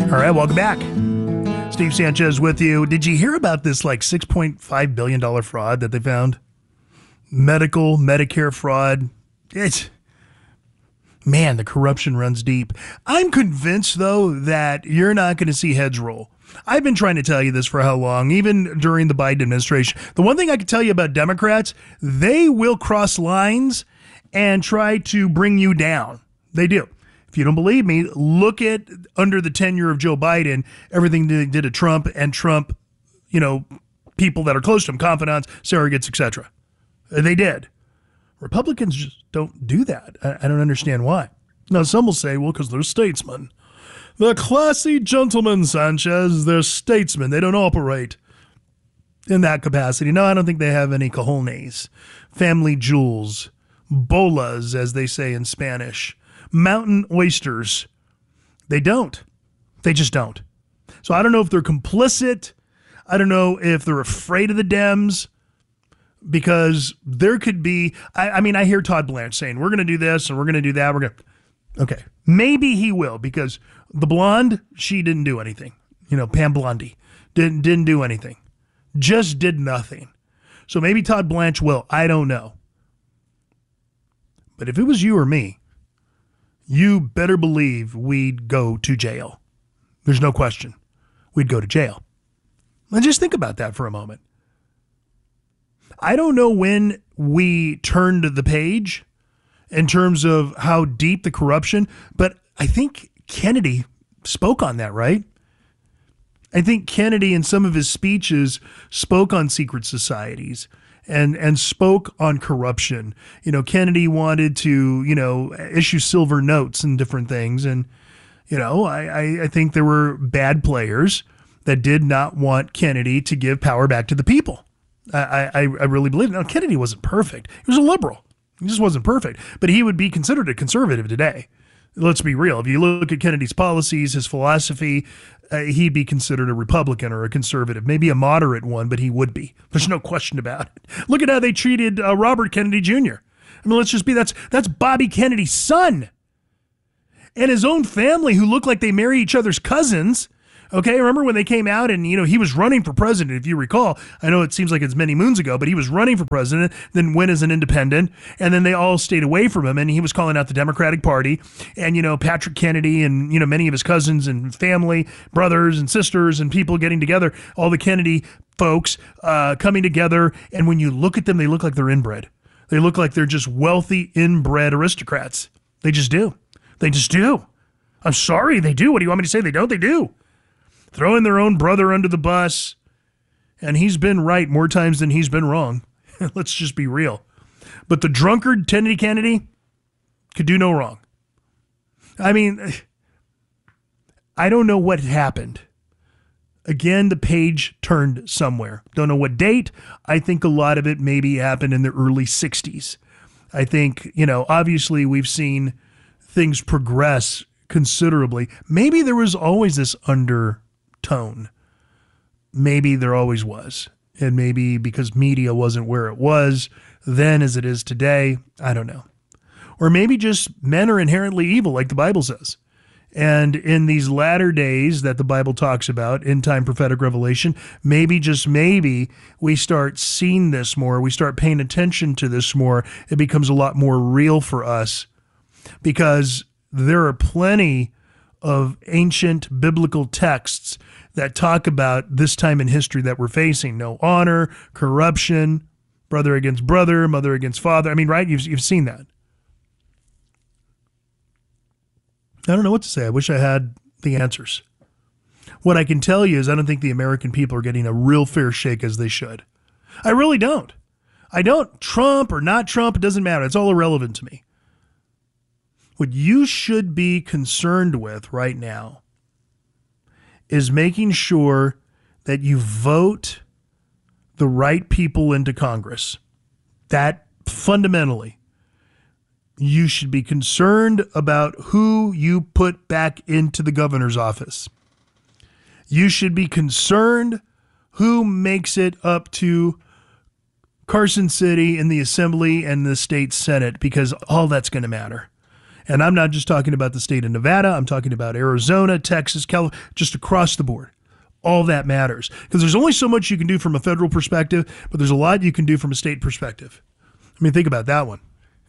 All right, welcome back. Steve Sanchez with you. Did you hear about this like $6.5 billion fraud that they found? Medicare fraud. Man, the corruption runs deep. I'm convinced, though, that you're not going to see heads roll. I've been trying to tell you this for how long, even during the Biden administration. The one thing I can tell you about Democrats, they will cross lines and try to bring you down. They do. If you don't believe me, look at under the tenure of Joe Biden, everything they did to Trump and Trump, people that are close to him, confidants, surrogates, etc. They did. Republicans just don't do that. I don't understand why. Now, some will say, well, because they're statesmen. They're classy gentlemen, Sanchez. They're statesmen. They don't operate in that capacity. No, I don't think they have any cojones, family jewels, bolas, as they say in Spanish, mountain oysters. They don't. They just don't. So I don't know if they're complicit. I don't know if they're afraid of the Dems, because there could be, I hear Todd Blanche saying, we're going to do this and we're going to do that. Okay. Maybe he will, because the blonde, she didn't do anything. Pam Blondie didn't do anything. Just did nothing. So maybe Todd Blanche will. I don't know. But if it was you or me, you better believe we'd go to jail. There's no question. We'd go to jail. And just think about that for a moment. I don't know when we turned the page in terms of how deep the corruption, but I think Kennedy spoke on that, right? I think Kennedy in some of his speeches spoke on secret societies and spoke on corruption. Kennedy wanted to, issue silver notes and different things. And, I think there were bad players that did not want Kennedy to give power back to the people. I really believe it. Now, Kennedy wasn't perfect. He was a liberal. He just wasn't perfect. But he would be considered a conservative today. Let's be real. If you look at Kennedy's policies, his philosophy, he'd be considered a Republican or a conservative, maybe a moderate one, but he would be. There's no question about it. Look at how they treated Robert Kennedy Jr. Let's just be, that's Bobby Kennedy's son. And his own family, who look like they marry each other's cousins. Okay, remember when they came out and, he was running for president, if you recall. I know it seems like it's many moons ago, but he was running for president, then went as an independent, and then they all stayed away from him, and he was calling out the Democratic Party. And, Patrick Kennedy and, many of his cousins and family, brothers and sisters and people getting together, all the Kennedy folks coming together. And when you look at them, they look like they're inbred. They look like they're just wealthy, inbred aristocrats. They just do. They just do. I'm sorry, they do. What do you want me to say? They don't? They do. Throwing their own brother under the bus, and he's been right more times than he's been wrong. Let's just be real. But the drunkard Kennedy could do no wrong. I don't know what happened. Again, the page turned somewhere. Don't know what date. I think a lot of it maybe happened in the early 60s. I think, obviously we've seen things progress considerably. Maybe there was always this undertone. Maybe there always was. And maybe because media wasn't where it was then as it is today, I don't know. Or maybe just men are inherently evil, like the Bible says. And in these latter days that the Bible talks about, end time prophetic revelation, maybe, just maybe, we start seeing this more. We start paying attention to this more. It becomes a lot more real for us, because there are plenty of ancient biblical texts that talk about this time in history that we're facing. No honor, corruption, brother against brother, mother against father. Right? You've seen that. I don't know what to say. I wish I had the answers. What I can tell you is I don't think the American people are getting a real fair shake as they should. I really don't. I don't. Trump or not Trump, it doesn't matter. It's all irrelevant to me. What you should be concerned with right now is making sure that you vote the right people into Congress. That fundamentally, you should be concerned about who you put back into the governor's office. You should be concerned who makes it up to Carson City in the Assembly and the state Senate, because all that's going to matter. And I'm not just talking about the state of Nevada. I'm talking about Arizona, Texas, California, just across the board. All that matters, because there's only so much you can do from a federal perspective, but there's a lot you can do from a state perspective. I mean, think about that one.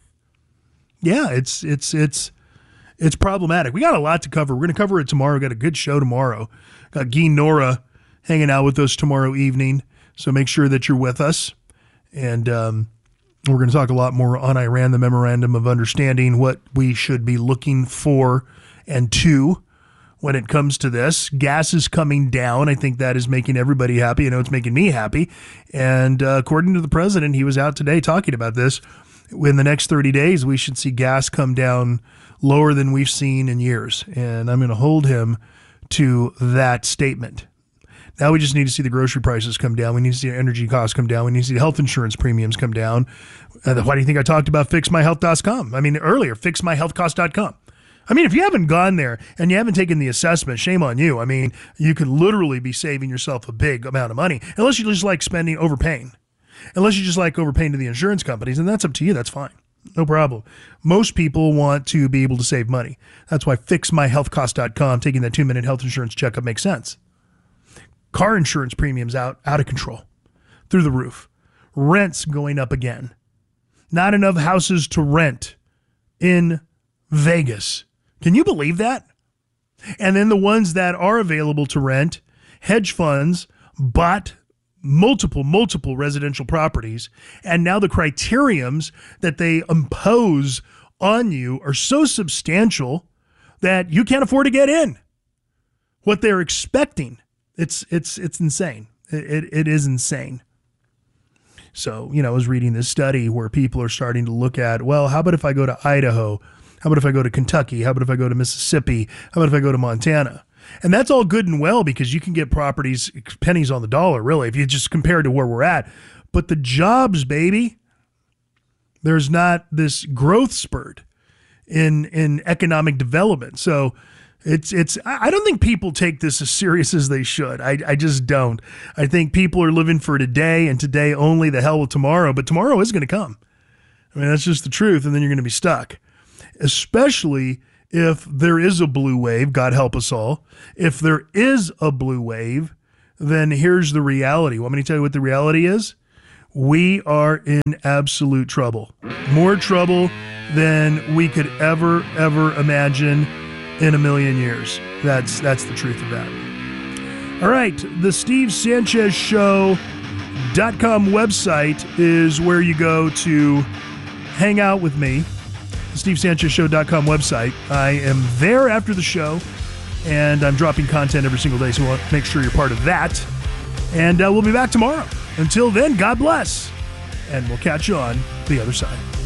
Yeah, it's problematic. We got a lot to cover. We're going to cover it tomorrow. We got a good show tomorrow. Got Guy Nora hanging out with us tomorrow evening, so make sure that you're with us. And we're going to talk a lot more on Iran, the Memorandum of Understanding, what we should be looking for and to when it comes to this. Gas is coming down. I think that is making everybody happy. I know it's making me happy. And according to the president, he was out today talking about this. In the next 30 days, we should see gas come down lower than we've seen in years. And I'm going to hold him to that statement. Now we just need to see the grocery prices come down. We need to see energy costs come down. We need to see the health insurance premiums come down. Why do you think I talked about fixmyhealth.com? I mean, earlier, fixmyhealthcost.com. I mean, if you haven't gone there and you haven't taken the assessment, shame on you. I mean, you could literally be saving yourself a big amount of money, unless you just like overpaying. Unless you just like overpaying to the insurance companies, and that's up to you. That's fine. No problem. Most people want to be able to save money. That's why fixmyhealthcost.com, taking that 2-minute health insurance checkup, makes sense. Car insurance premiums out of control, through the roof. Rents going up again. Not enough houses to rent in Vegas. Can you believe that? And then the ones that are available to rent, hedge funds bought multiple residential properties, and now the criteriums that they impose on you are so substantial that you can't afford to get in. What they're expecting, it's insane. It is insane. So, I was reading this study where people are starting to look at, well, how about if I go to Idaho? How about if I go to Kentucky? How about if I go to Mississippi? How about if I go to Montana? And that's all good and well, because you can get properties pennies on the dollar, really, if you just compare to where we're at. But the jobs, baby, there's not this growth spurt in economic development. So I don't think people take this as serious as they should. I just don't. I think people are living for today and today only, the hell with tomorrow. But tomorrow is going to come. I mean, that's just the truth. And then you're going to be stuck, especially if there is a blue wave. God help us all. If there is a blue wave, then here's the reality. Want me to tell you what the reality is? We are in absolute trouble. More trouble than we could ever imagine in a million years. That's the truth of that. All right, the SteveSanchezShow.com website is where you go to hang out with me. The SteveSanchezShow.com website. I am there after the show, and I'm dropping content every single day, so we'll make sure you're part of that. And we'll be back tomorrow. Until then, God bless, and we'll catch you on the other side.